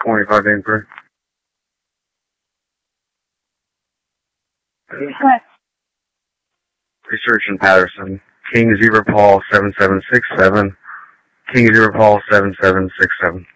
25 inquiry. What? Research in Patterson. King Zebra Paul 7767. King Zebra Paul 7767.